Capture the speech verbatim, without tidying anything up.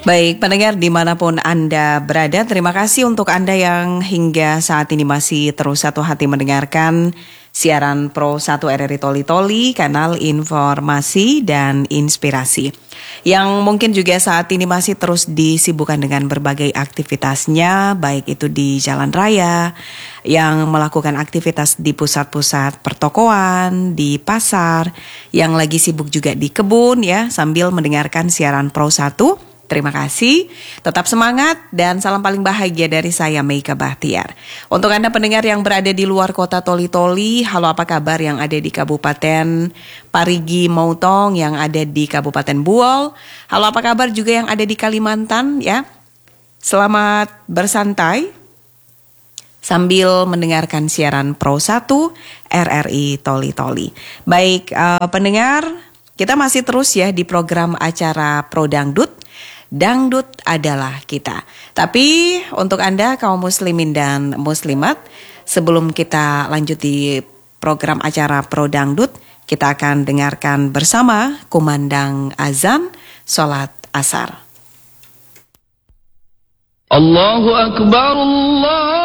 Baik, pendengar dimanapun Anda berada, terima kasih untuk Anda yang hingga saat ini masih terus satu hati mendengarkan siaran Pro satu R R I Toli Toli, kanal informasi dan inspirasi. Yang mungkin juga saat ini masih terus disibukkan dengan berbagai aktivitasnya, baik itu di jalan raya, yang melakukan aktivitas di pusat-pusat pertokoan, di pasar, yang lagi sibuk juga di kebun ya, sambil mendengarkan siaran Pro satu. Terima kasih, tetap semangat dan salam paling bahagia dari saya Meika Bahtiar. Untuk Anda pendengar yang berada di luar kota Toli-Toli, halo apa kabar yang ada di Kabupaten Parigi Motong, yang ada di Kabupaten Buol, halo apa kabar juga yang ada di Kalimantan ya. Selamat bersantai sambil mendengarkan siaran Pro satu R R I Toli-Toli. Baik uh, pendengar, kita masih terus ya di program acara Pro Dangdut. Dangdut adalah kita. Tapi untuk Anda kaum muslimin dan muslimat, sebelum kita lanjut di program acara Pro Dangdut, kita akan dengarkan bersama kumandang azan sholat asar. Allahu Akbar, Allah